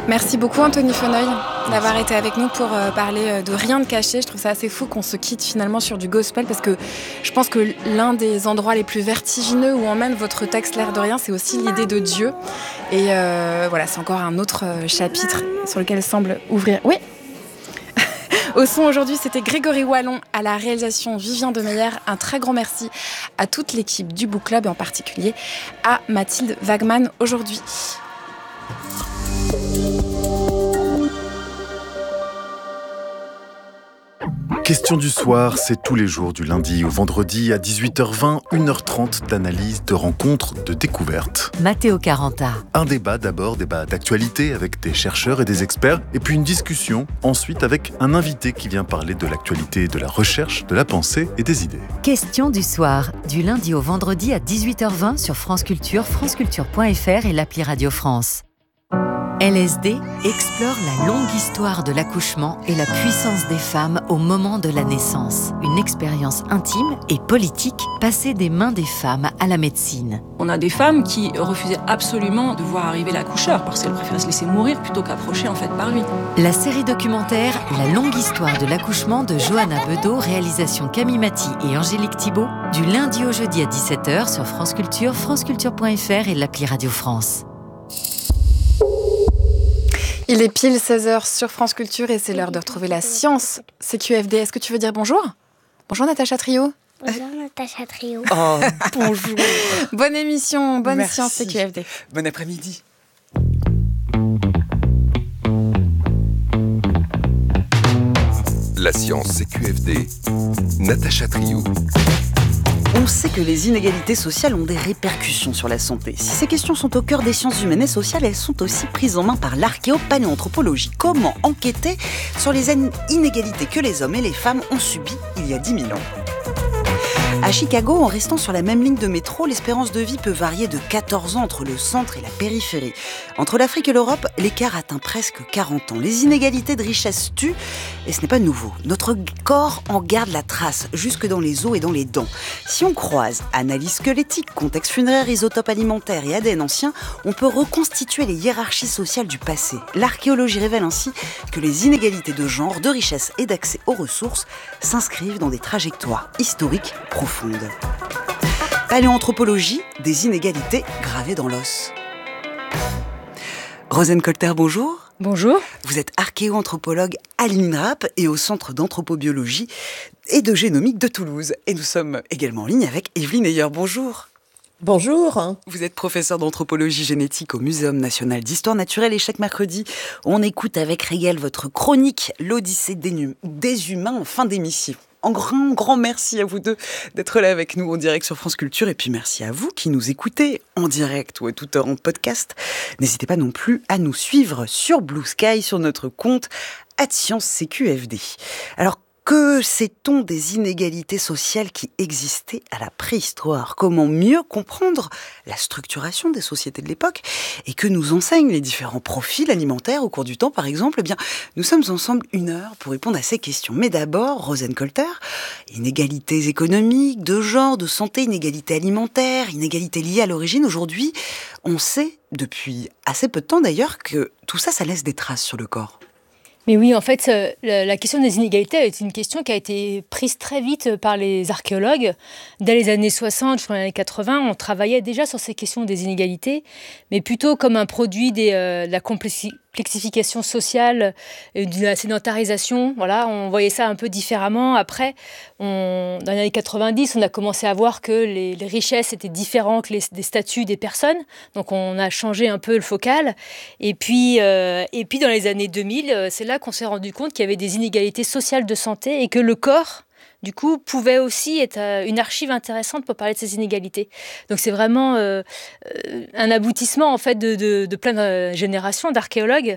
Merci beaucoup Anthony Feneuil d'avoir été avec nous pour parler de Rien de caché. Je trouve ça assez fou qu'on se quitte finalement sur du gospel parce que je pense que l'un des endroits les plus vertigineux où emmène votre texte l'air de rien, c'est aussi l'idée de Dieu. Et voilà, c'est encore un autre chapitre sur lequel semble ouvrir... Oui. Au son aujourd'hui, c'était Grégory Wallon, à la réalisation Vivien Demeyer. Un très grand merci à toute l'équipe du Book Club et en particulier à Mathilde Wagman aujourd'hui. Question du soir, c'est tous les jours du lundi au vendredi à 18h20, 1h30 d'analyse, de rencontres, de découvertes. Matteo Caranta. Un débat d'abord, débat d'actualité avec des chercheurs et des experts, et puis une discussion ensuite avec un invité qui vient parler de l'actualité, de la recherche, de la pensée et des idées. Question du soir, du lundi au vendredi à 18h20 sur France Culture, franceculture.fr et l'appli Radio France. LSD explore la longue histoire de l'accouchement et la puissance des femmes au moment de la naissance. Une expérience intime et politique passée des mains des femmes à la médecine. On a des femmes qui refusaient absolument de voir arriver l'accoucheur parce qu'elles préféraient se laisser mourir plutôt qu'approcher en fait par lui. La série documentaire La longue histoire de l'accouchement de Johanna Bedeau, réalisation Camille Maty et Angélique Thibault, du lundi au jeudi à 17h sur France Culture, franceculture.fr et l'appli Radio France. Il est pile 16h sur France Culture et c'est l'heure de retrouver la science CQFD. Est-ce que tu veux dire bonjour ? Bonjour Natacha Trio. Bonjour Natacha Trio. Oh, bonjour. Bonne émission, bonne Merci. science CQFD. Bon après-midi. La science CQFD, Natacha Trio. On sait que les inégalités sociales ont des répercussions sur la santé. Si ces questions sont au cœur des sciences humaines et sociales, elles sont aussi prises en main par l'archéopaléanthropologie. Comment enquêter sur les inégalités que les hommes et les femmes ont subies il y a 10 000 ans ? À Chicago, en restant sur la même ligne de métro, l'espérance de vie peut varier de 14 ans entre le centre et la périphérie. Entre l'Afrique et l'Europe, l'écart atteint presque 40 ans. Les inégalités de richesse tuent, et ce n'est pas nouveau. Notre corps en garde la trace, jusque dans les os et dans les dents. Si on croise analyse squelettique, contexte funéraire, isotope alimentaire et ADN ancien, on peut reconstituer les hiérarchies sociales du passé. L'archéologie révèle ainsi que les inégalités de genre, de richesse et d'accès aux ressources s'inscrivent dans des trajectoires historiques profondes. Paléoanthropologie, des inégalités gravées dans l'os. Rosen Colter, bonjour. Bonjour. Vous êtes archéoanthropologue à l'INRAP et au Centre d'anthropobiologie et de génomique de Toulouse. Et nous sommes également en ligne avec Evelyne Heyer, bonjour. Bonjour. Vous êtes professeur d'anthropologie génétique au Muséum national d'histoire naturelle et chaque mercredi, on écoute avec régal votre chronique « L'Odyssée des humains » en fin d'émission. Un grand merci à vous deux d'être là avec nous en direct sur France Culture. Et puis merci à vous qui nous écoutez en direct ou à toute heure en podcast. N'hésitez pas non plus à nous suivre sur Blue Sky, sur notre compte @ScienceCQFD. Alors, que sait-on des inégalités sociales qui existaient à la préhistoire ? Comment mieux comprendre la structuration des sociétés de l'époque ? Et que nous enseignent les différents profils alimentaires au cours du temps, par exemple ? Eh bien, nous sommes ensemble 1 heure pour répondre à ces questions. Mais d'abord, Rosen Colter, inégalités économiques, de genre, de santé, inégalités alimentaires, inégalités liées à l'origine. Aujourd'hui, on sait, depuis assez peu de temps d'ailleurs, que tout ça, ça laisse des traces sur le corps. Mais oui, en fait, la question des inégalités est une question qui a été prise très vite par les archéologues. Dès les années 60, jusqu'aux années 80, on travaillait déjà sur ces questions des inégalités, mais plutôt comme un produit de la complexification sociale, de la sédentarisation. Voilà, on voyait ça un peu différemment. Après, dans les années 90, on a commencé à voir que les richesses étaient différentes des statuts des personnes. Donc, on a changé un peu le focal. Et puis dans les années 2000, c'est là qu'on s'est rendu compte qu'il y avait des inégalités sociales de santé et que le corps, du coup, pouvait aussi être une archive intéressante pour parler de ces inégalités. Donc c'est vraiment un aboutissement en fait de plein de générations d'archéologues.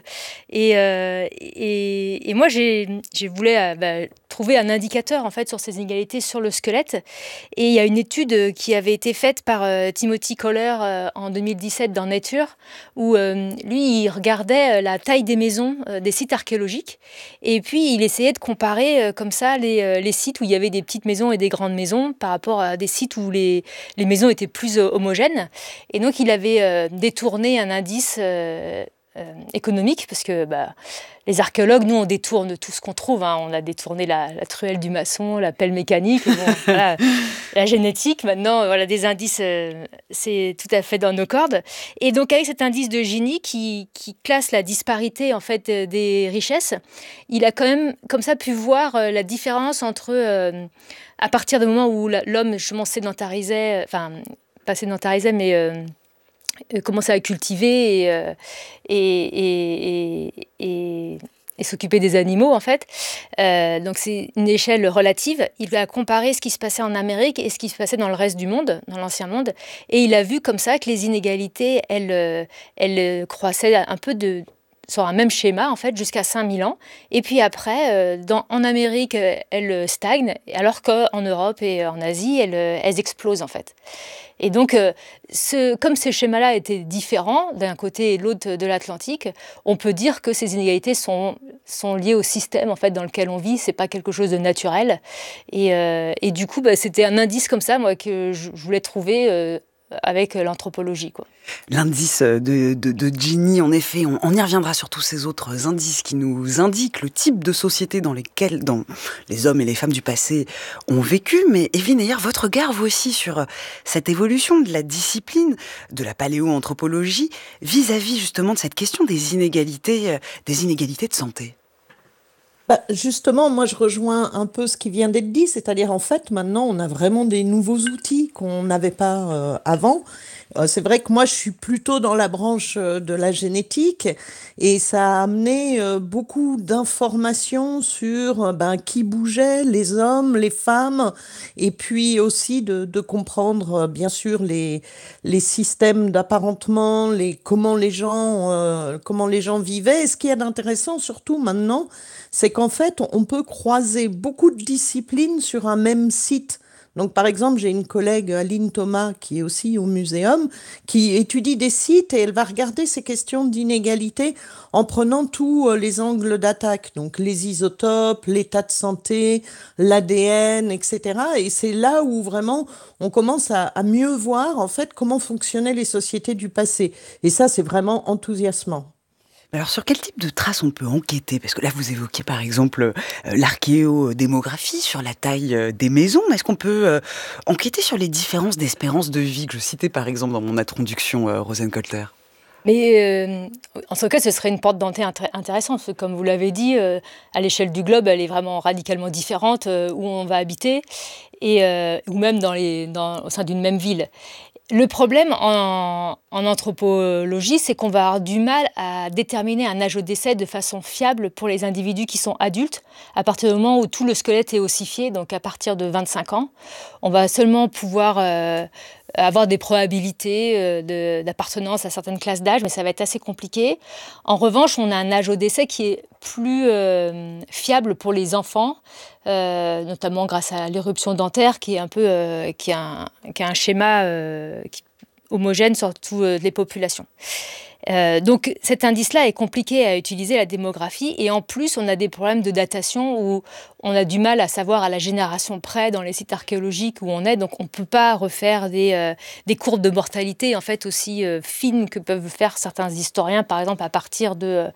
Et moi, j'ai voulu trouver un indicateur en fait sur ces inégalités sur le squelette. Et il y a une étude qui avait été faite par Timothy Kohler en 2017 dans Nature, où lui, il regardait la taille des maisons des sites archéologiques. Et puis, il essayait de comparer comme ça les sites où il y avait des petites maisons et des grandes maisons par rapport à des sites où les maisons étaient plus homogènes. Et donc, il avait détourné un indice économique, parce que les archéologues, nous, on détourne tout ce qu'on trouve. On a détourné la truelle du maçon, la pelle mécanique, voilà, la génétique. Maintenant, voilà, des indices, c'est tout à fait dans nos cordes. Et donc, avec cet indice de Gini qui classe la disparité en fait des richesses, il a quand même, comme ça, pu voir la différence entre, à partir du moment où l'homme justement sédentarisait, enfin, pas sédentarisait, mais commençait à cultiver et s'occuper des animaux, en fait. Donc, c'est une échelle relative. Il va comparer ce qui se passait en Amérique et ce qui se passait dans le reste du monde, dans l'ancien monde. Et il a vu comme ça que les inégalités, elles croissaient un peu sur un même schéma, en fait, jusqu'à 5000 ans. Et puis après, en Amérique, elles stagnent, alors qu'en Europe et en Asie, elles explosent, en fait. Et donc, comme ces schémas-là étaient différents d'un côté et de l'autre de l'Atlantique, on peut dire que ces inégalités sont liées au système en fait, dans lequel on vit. Ce n'est pas quelque chose de naturel. Et du coup, c'était un indice comme ça, moi, que je voulais trouver avec l'anthropologie, quoi. L'indice de Gini, en effet, on y reviendra sur tous ces autres indices qui nous indiquent le type de société dans les hommes et les femmes du passé ont vécu. Mais Evelyne Ayer, votre regard, vous aussi, sur cette évolution de la discipline de la paléoanthropologie vis-à-vis justement de cette question des inégalités de santé. Justement, moi je rejoins un peu ce qui vient d'être dit, c'est-à-dire en fait maintenant on a vraiment des nouveaux outils qu'on n'avait pas avant. C'est vrai que moi je suis plutôt dans la branche de la génétique et ça a amené beaucoup d'informations sur qui bougeait, les hommes, les femmes, et puis aussi de comprendre bien sûr les systèmes d'apparentement, comment les gens vivaient. Et ce qui est intéressant surtout maintenant, c'est qu'en fait, on peut croiser beaucoup de disciplines sur un même site. Donc, par exemple, j'ai une collègue, Aline Thomas, qui est aussi au muséum, qui étudie des sites et elle va regarder ces questions d'inégalité en prenant tous les angles d'attaque. Donc, les isotopes, l'état de santé, l'ADN, etc. Et c'est là où vraiment on commence à mieux voir, en fait, comment fonctionnaient les sociétés du passé. Et ça, c'est vraiment enthousiasmant. Alors, sur quel type de traces on peut enquêter ? Parce que là, vous évoquez par exemple l'archéodémographie sur la taille des maisons. Est-ce qu'on peut enquêter sur les différences d'espérance de vie que je citais par exemple dans mon introduction, Rosenkolter ? Mais en tout cas, ce serait une porte d'entrée intéressante. Parce que, comme vous l'avez dit, à l'échelle du globe, elle est vraiment radicalement différente où on va habiter, ou même au sein d'une même ville. Le problème en anthropologie, c'est qu'on va avoir du mal à déterminer un âge au décès de façon fiable pour les individus qui sont adultes, à partir du moment où tout le squelette est ossifié, donc à partir de 25 ans. On va seulement pouvoir avoir des probabilités d'appartenance à certaines classes d'âge, mais ça va être assez compliqué. En revanche, on a un âge au décès qui est plus fiable pour les enfants, notamment grâce à l'éruption dentaire, qui est qui a un schéma homogène sur toutes les populations. Donc cet indice-là est compliqué à utiliser, la démographie, et en plus on a des problèmes de datation où on a du mal à savoir à la génération près dans les sites archéologiques où on est, donc on ne peut pas refaire des courbes de mortalité en fait aussi fines que peuvent faire certains historiens, par exemple à partir de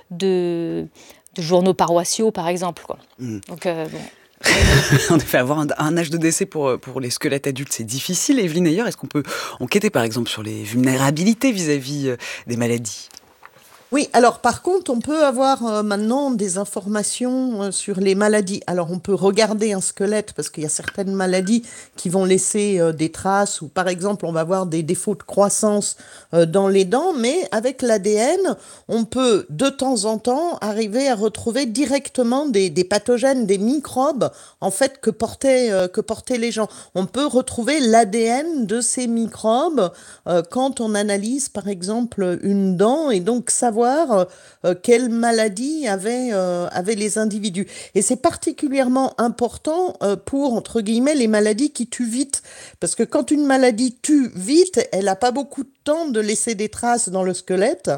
journaux paroissiaux par exemple, quoi. Donc bon. En effet, avoir un âge de décès pour les squelettes adultes, c'est difficile. Evelyne Ayer, est-ce qu'on peut enquêter par exemple sur les vulnérabilités vis-à-vis des maladies ? Oui, alors par contre, on peut avoir maintenant des informations sur les maladies. Alors on peut regarder un squelette parce qu'il y a certaines maladies qui vont laisser des traces ou par exemple on va avoir des défauts de croissance dans les dents, mais avec l'ADN, on peut de temps en temps arriver à retrouver directement des pathogènes, des microbes en fait que portaient les gens. On peut retrouver l'ADN de ces microbes quand on analyse par exemple une dent et donc savoir quelle maladie avaient les individus. Et c'est particulièrement important pour, entre guillemets, les maladies qui tuent vite. Parce que quand une maladie tue vite, elle n'a pas beaucoup de temps de laisser des traces dans le squelette.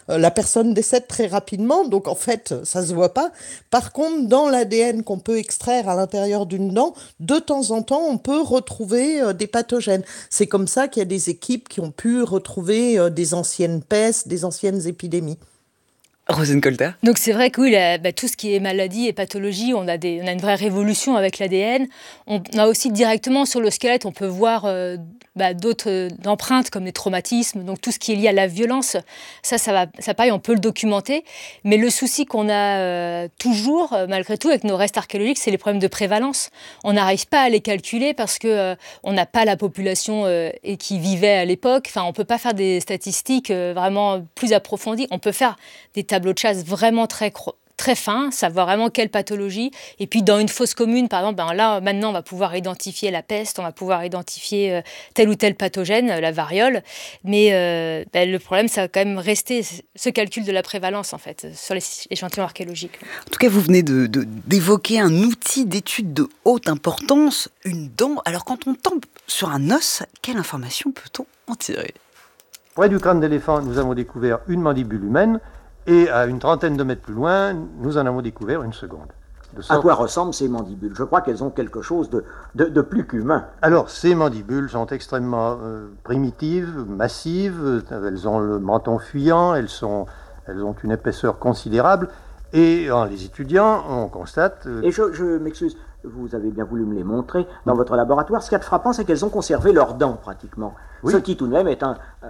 la personne décède très rapidement, donc en fait, ça se voit pas. Par contre, dans l'ADN qu'on peut extraire à l'intérieur d'une dent, de temps en temps, on peut retrouver des pathogènes. C'est comme ça qu'il y a des équipes qui ont pu retrouver des anciennes pestes, des anciennes épidémies. Rosenkolter. Donc c'est vrai que oui, tout ce qui est maladie et pathologie, on a une vraie révolution avec l'ADN. On a aussi directement sur le squelette, on peut voir d'autres empreintes comme les traumatismes, donc tout ce qui est lié à la violence. Ça pareil, on peut le documenter. Mais le souci qu'on a toujours, malgré tout, avec nos restes archéologiques, c'est les problèmes de prévalence. On n'arrive pas à les calculer parce que on n'a pas la population qui vivait à l'époque. Enfin, on peut pas faire des statistiques vraiment plus approfondies. On peut faire des tableaux de chasse vraiment très fins, savoir vraiment quelle pathologie. Et puis dans une fosse commune, par exemple, là maintenant on va pouvoir identifier la peste, on va pouvoir identifier tel ou tel pathogène, la variole. Mais le problème, ça va quand même rester ce calcul de la prévalence en fait sur les échantillons archéologiques. En tout cas, vous venez d'évoquer un outil d'étude de haute importance, une dent. Alors quand on tombe sur un os, quelle information peut-on en tirer ? Près du crâne d'éléphant, nous avons découvert une mandibule humaine. Et à une trentaine de mètres plus loin, nous en avons découvert une seconde. À quoi ressemblent ces mandibules ? Je crois qu'elles ont quelque chose de plus qu'humain. Alors, ces mandibules sont extrêmement primitives, massives. Elles ont le menton fuyant, elles ont une épaisseur considérable. Et en les étudiant, on constate... Et je m'excuse, vous avez bien voulu me les montrer dans votre laboratoire. Ce qu'il y a de frappant, c'est qu'elles ont conservé leurs dents, pratiquement. Oui. Ce qui, tout de même, est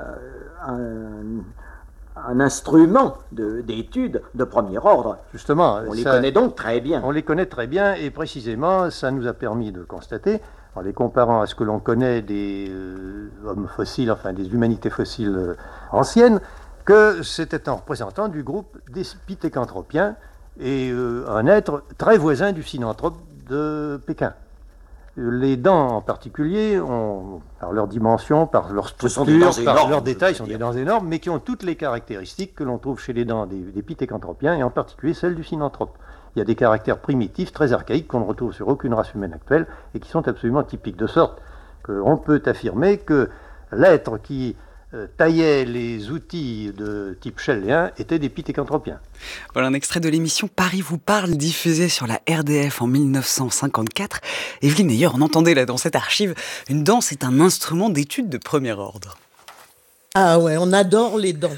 un instrument d'étude de premier ordre. Justement. On les connaît donc très bien. On les connaît très bien et précisément, ça nous a permis de constater, en les comparant à ce que l'on connaît des hommes fossiles, enfin des humanités fossiles anciennes, que c'était un représentant du groupe des pithécanthropiens et un être très voisin du synanthrope de Pékin. Les dents en particulier, par leur dimension, par leur structure, par leurs détails, sont des dents énormes, mais qui ont toutes les caractéristiques que l'on trouve chez les dents des pithécanthropiens, et en particulier celles du synanthrope. Il y a des caractères primitifs, très archaïques, qu'on ne retrouve sur aucune race humaine actuelle, et qui sont absolument typiques, de sorte qu'on peut affirmer que l'être qui taillait les outils de type chelléen étaient des pithécanthropiens. Voilà un extrait de l'émission Paris vous parle, diffusée sur la RDF en 1954. Evelyne Meyer, on entendait là dans cette archive, une dent, c'est un instrument d'étude de premier ordre. Ah ouais, on adore les dents.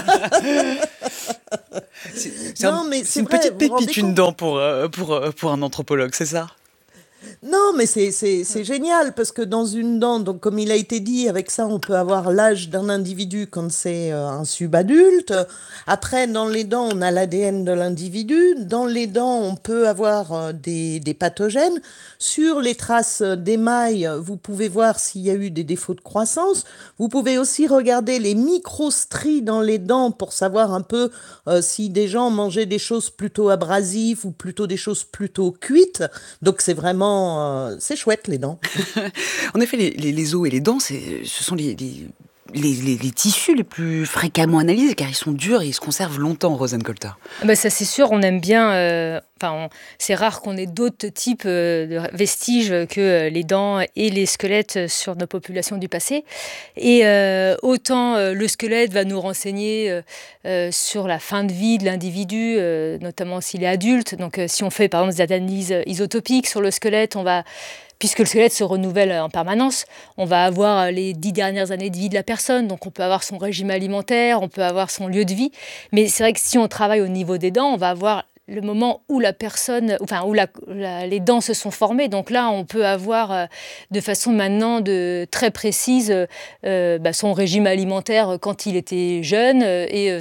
C'est une petite pépite, une dent pour un anthropologue, c'est ça ? Non, mais c'est génial, parce que dans une dent, donc comme il a été dit, avec ça, on peut avoir l'âge d'un individu quand c'est un subadulte. Après, dans les dents, on a l'ADN de l'individu. Dans les dents, on peut avoir des pathogènes. Sur les traces d'émail, vous pouvez voir s'il y a eu des défauts de croissance. Vous pouvez aussi regarder les microstries dans les dents pour savoir un peu si des gens mangeaient des choses plutôt abrasives ou plutôt des choses plutôt cuites. Donc c'est vraiment c'est chouette, les dents. En effet, les os et les dents, ce sont les tissus les plus fréquemment analysés, car ils sont durs et ils se conservent longtemps, Rosenkolter. Ça, c'est sûr, on aime bien... c'est rare qu'on ait d'autres types de vestiges que les dents et les squelettes sur nos populations du passé. Et autant le squelette va nous renseigner sur la fin de vie de l'individu, notamment s'il est adulte. Donc si on fait par exemple des analyses isotopiques sur le squelette, puisque le squelette se renouvelle en permanence, on va avoir les 10 dernières années de vie de la personne, donc on peut avoir son régime alimentaire, on peut avoir son lieu de vie. Mais c'est vrai que si on travaille au niveau des dents, on va avoir le moment où les dents se sont formées. Donc là, on peut avoir de façon maintenant très précise son régime alimentaire quand il était jeune et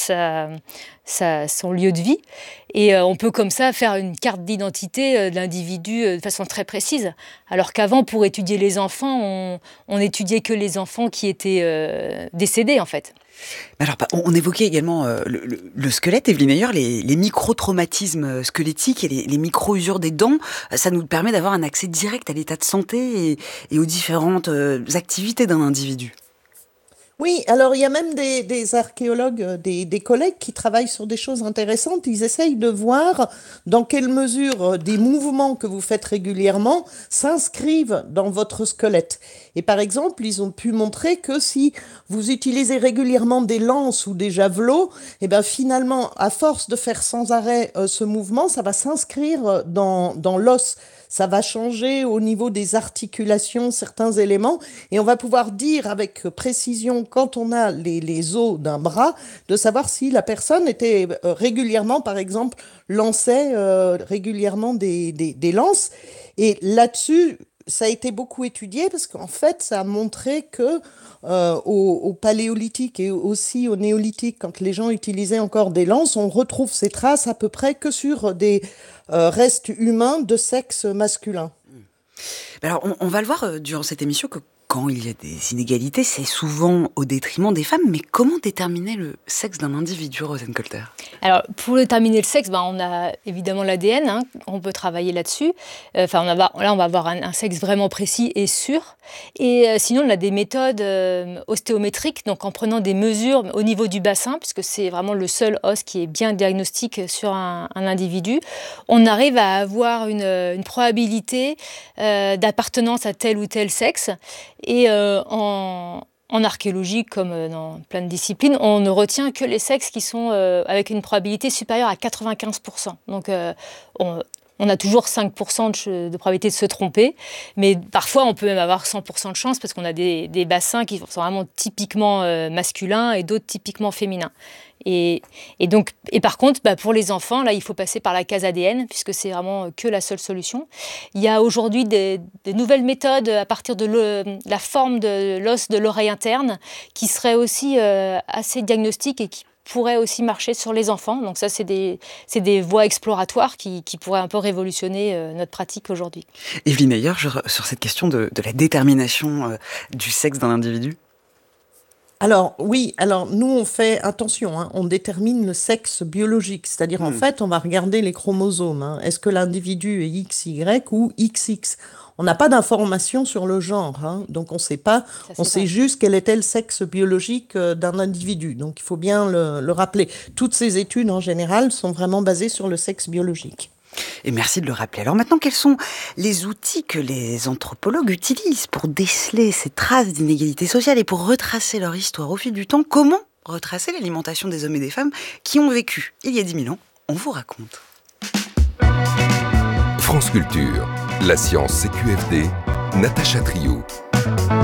son lieu de vie. Et on peut comme ça faire une carte d'identité de l'individu de façon très précise. Alors qu'avant, pour étudier les enfants, on étudiait que les enfants qui étaient décédés, en fait. Alors, on évoquait également le squelette, Evelyne Meyer, les micro-traumatismes squelettiques et les micro-usures des dents. Ça nous permet d'avoir un accès direct à l'état de santé et aux différentes activités d'un individu. Oui, alors il y a même des archéologues, des collègues qui travaillent sur des choses intéressantes. Ils essayent de voir dans quelle mesure des mouvements que vous faites régulièrement s'inscrivent dans votre squelette. Et par exemple, ils ont pu montrer que si vous utilisez régulièrement des lances ou des javelots, et ben finalement, à force de faire sans arrêt ce mouvement, ça va s'inscrire dans l'os. Ça va changer au niveau des articulations, certains éléments, et on va pouvoir dire avec précision, quand on a les os d'un bras, de savoir si la personne était régulièrement, par exemple, lançait régulièrement des lances. Et là-dessus, ça a été beaucoup étudié parce qu'en fait, ça a montré que au paléolithique et aussi au néolithique, quand les gens utilisaient encore des lances, on retrouve ces traces à peu près que sur des restes humains de sexe masculin. Alors, on va le voir durant cette émission que quand il y a des inégalités, c'est souvent au détriment des femmes. Mais comment déterminer le sexe d'un individu, Rosane Colter ? Alors, pour déterminer le sexe, on a évidemment l'ADN, on peut travailler là-dessus. Là, on va avoir un sexe vraiment précis et sûr. Et sinon, on a des méthodes ostéométriques, donc en prenant des mesures au niveau du bassin, puisque c'est vraiment le seul os qui est bien diagnostique sur un individu. On arrive à avoir une probabilité d'appartenance à tel ou tel sexe. Et en archéologie, comme dans plein de disciplines, on ne retient que les sexes qui sont avec une probabilité supérieure à 95%. Donc on a toujours 5% de probabilité de se tromper, mais parfois on peut même avoir 100% de chance parce qu'on a des bassins qui sont vraiment typiquement masculins et d'autres typiquement féminins. Et par contre, pour les enfants, là, il faut passer par la case ADN, puisque c'est vraiment que la seule solution. Il y a aujourd'hui des nouvelles méthodes à partir de la forme de l'os de l'oreille interne, qui seraient aussi assez diagnostiques et qui pourraient aussi marcher sur les enfants. Donc ça, c'est des voies exploratoires qui pourraient un peu révolutionner notre pratique aujourd'hui. Evelyne Ayer, sur cette question de la détermination du sexe d'un individu. Alors oui, nous on fait attention, on détermine le sexe biologique, c'est-à-dire en fait on va regarder les chromosomes. Est-ce que l'individu est XY ou XX ? On n'a pas d'informations sur le genre, donc on ne sait pas, on sait juste quel était le sexe biologique d'un individu. Donc il faut bien le rappeler. Toutes ces études en général sont vraiment basées sur le sexe biologique. Et merci de le rappeler. Alors maintenant, quels sont les outils que les anthropologues utilisent pour déceler ces traces d'inégalité sociale et pour retracer leur histoire au fil du temps ? Comment retracer l'alimentation des hommes et des femmes qui ont vécu il y a 10 000 ans ? On vous raconte. France Culture, la science CQFD, Natacha Trio.